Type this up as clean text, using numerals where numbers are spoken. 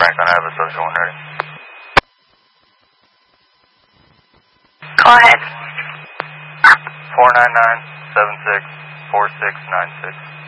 Franklin, I have a social one ready. Go ahead. 499-76-4696.